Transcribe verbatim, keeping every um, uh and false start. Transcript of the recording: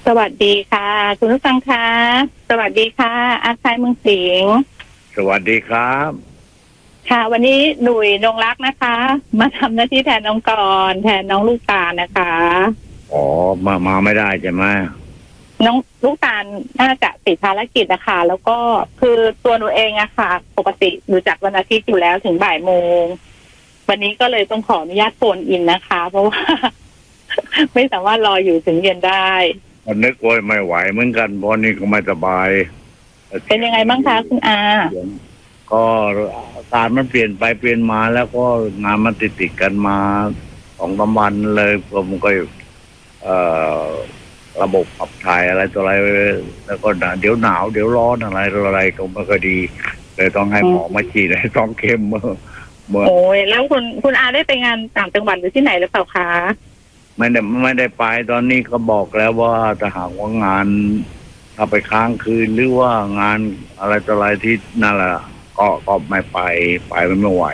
สวัสดีค่ะคุณผู้ฟังคะสวัสดีค่ะอาคายเมืองสิงห์สวัสดีครับค่ะวันนี้หนุ่ยนงรักนะคะมาทำหน้าที่แทนน้องกรแทนน้องลูกตาลนะคะอ๋อมามาไม่ได้ใช่ไหมน้องลูกตาลน่าจะติดภารกิจนะคะแล้วก็คือตัวหนูเองอะค่ะปกติหนูจัดวันอาทิตย์อยู่แล้วถึงบ่ายโมงวันนี้ก็เลยต้องขออนุญาตโฟนอินนะคะ เพราะว่า ไม่สามารถรออยู่ถึงเย็นได้วันนึกว่าไม่ไหวเหมือนกันเพราะนี่ก็ไม่สบายเป็นยังไงบ้างคะคุณอาก็อาการมันเปลี่ยนไปเปลี่ยนมาแล้วก็งานมันติดติดกันมาสองสามวันเลยผมก็เอ่อระบบขับถ่ายอะไรตัวอะไรแล้วก็เดี๋ยวหนาวเดี๋ยวร้อนอะไรอะไรก็ไม่ค่อยดีเลยต้องให้หมอมาฉีดให้ต้องเข้มเมื่อเมื่อโอ้ยแล้วคุณคุณอาได้ไปงานต่างจังหวัดหรือที่ไหนหรือเปล่าคะไม่ได้ไม่ได้ไปตอนนี้ก็บอกแล้วว่าถ้าหากว่างานถ้าไปค้างคืนหรือว่างานอะไรต่ออะไรที่นั่นแหละก็ก็ไม่ไปไปไม่ไหว